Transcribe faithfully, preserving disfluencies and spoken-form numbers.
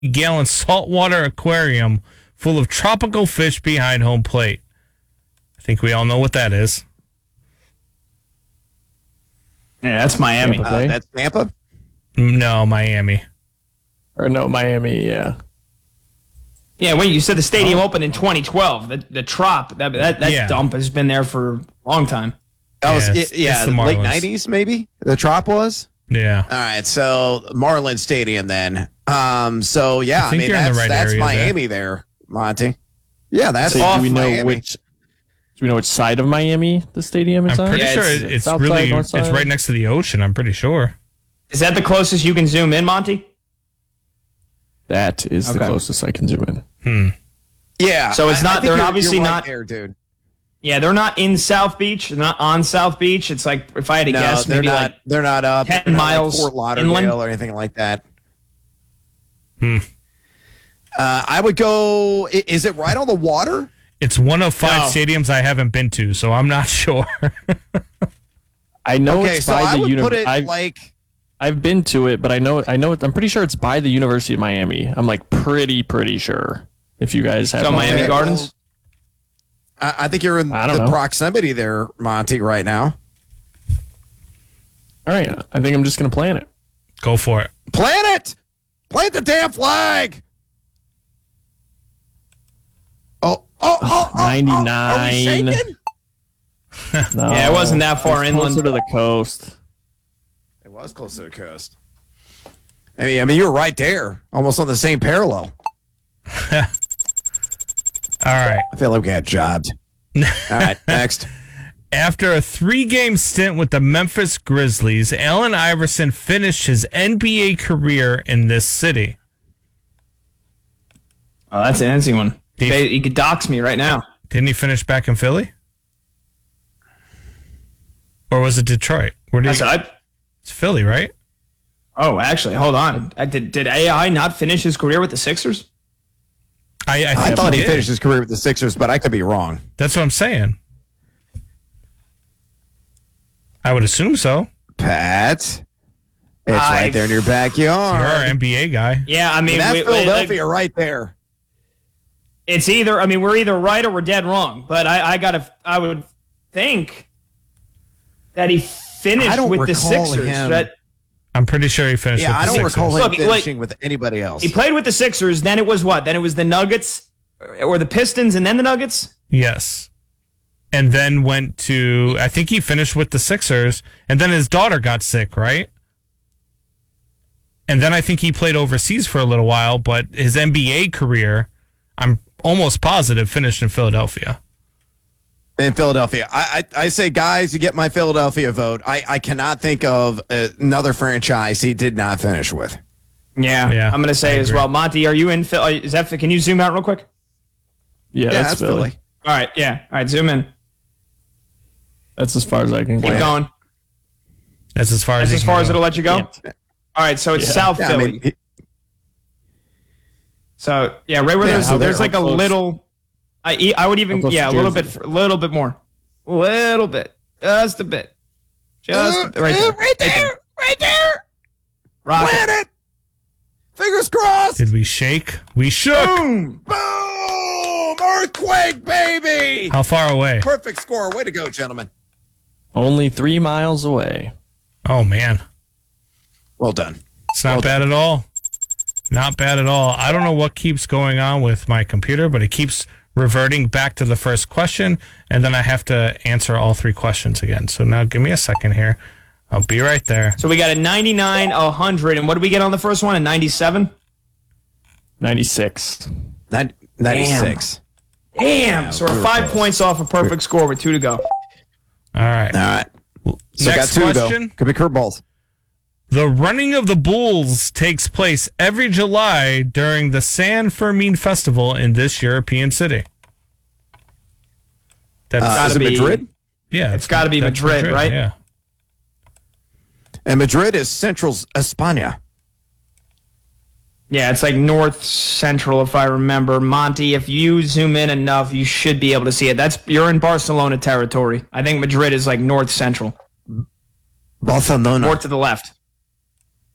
gallon saltwater aquarium full of tropical fish behind home plate. I think we all know what that is. Yeah, that's Miami. Tampa Bay? Uh, that's Tampa? No, Miami. Or no, Miami, yeah. Yeah, wait, you said the stadium oh. opened in twenty twelve. The the Trop, that that, that yeah. dump has been there for a long time. That was, yeah, it, yeah the late nineties, maybe? The Trop was? Yeah. All right, so Marlins Stadium then. Um, so, yeah, I, I mean, that's, right that's Miami there. there, Monty. Yeah, that's so off do we know Miami. Which, do we know which side of Miami the stadium is I'm on? pretty yeah, sure it's, it's, it's really, it's right next to the ocean, I'm pretty sure. Is that the closest you can zoom in, Monty? That is okay. the closest I can zoom in. Hmm. Yeah. So it's not, they're you're, obviously you're right not there, dude. Yeah, they're not in South Beach. They're not on South Beach. It's like, if I had to no, guess, they're maybe not, like they're not up ten they're miles like Fort Lauderdale inland or anything like that. Hmm. Uh, I would go. Is it right on the water? It's one of five no. stadiums I haven't been to, so I'm not sure. I know okay, it's so by I the would put university. it I've, like I've been to it, but I know I know it, I'm pretty sure it's by the University of Miami. I'm like pretty pretty sure. If you guys have so Miami okay, Gardens. Well, I, I think you're in the know. proximity there, Monty, right now. All right, I think I'm just gonna plan it. Go for it. Plan it. Plant the damn flag. Oh, oh, oh, oh, ninety-nine. Oh, are we shaking? No, Yeah, it wasn't that far it's inland. closer to the coast. It was close to the coast. I mean, I mean, you were right there, almost on the same parallel. All right. I feel like we got jobbed. All right, next. After a three-game stint with the Memphis Grizzlies, Allen Iverson finished his N B A career in this city. Oh, that's an easy one. He, you could dox me right now. Didn't he finish back in Philly? Or was it Detroit? Where did I he, said, I, it's Philly, right? oh, actually, hold on. I, did did A I not finish his career with the Sixers? I, I, I thought he did. finished his career with the Sixers, but I could be wrong. That's what I'm saying. I would assume so. Pat, it's I- right there in your backyard. You're our N B A guy. Yeah, I mean, And that's we- we- Philadelphia right there. it's either, I mean, we're either right or we're dead wrong. But I, I gotta, I would think that he finished I don't with the recall Sixers. him. That I'm pretty sure he finished Yeah, with I the don't Sixers. recall him Look, like- finishing with anybody else. he played with the Sixers. Then it was what? Then it was the Nuggets or the Pistons, and then the Nuggets. Yes. And then went to, I think he finished with the Sixers, and then his daughter got sick, right? And then I think he played overseas for a little while, but his N B A career, I'm almost positive, finished in Philadelphia. In Philadelphia. I, I I say, guys, you get my Philadelphia vote. I, I cannot think of another franchise he did not finish with. Yeah, Yeah, I'm gonna say I as agree. well. Monty, are you in? Phil- Is that? Can you zoom out real quick? Yeah, Yeah, that's, that's Philly. Philly. All right, yeah. All right, zoom in. That's as far as I can Keep go. going. That's as far That's as he as can far go. as it'll let you go. Yeah. All right, so it's Yeah. South Yeah, I Philly. mean, he- So yeah, right where Yeah, there's how there's they're like a close. little. I e- I would even How close yeah a to little Jersey? bit a little bit more, a little bit, just a bit, just Uh, right there, uh, right there, right there. Rock it. Win it. Fingers crossed. Did we shake? We shook. Boom! Boom! Earthquake, baby! How far away? Perfect score. Way to go, gentlemen. Only three miles away. Oh, man. Well done. It's not Well bad at all. Not bad at all. I don't know what keeps going on with my computer, but it keeps reverting back to the first question, and then I have to answer all three questions again. So now give me a second here. I'll be right there. So we got a ninety-nine, a hundred, and what did we get on the first one? A ninety-seven. ninety-six. Nin- ninety-six. Damn. So we're we were five close. points off a perfect score with two to go. All right. All right. So Next got two, question. though. Could be curveballs. The Running of the Bulls takes place every July during the San Fermin Festival in this European city. That's Uh, is it be- Madrid? yeah, it's gotta be that's Madrid, right? Yeah. And Madrid is Central España. Yeah, it's like north central, if I remember. Monty, if you zoom in enough, you should be able to see it. That's you're in Barcelona territory. I think Madrid is like north central, Barcelona. north to the left.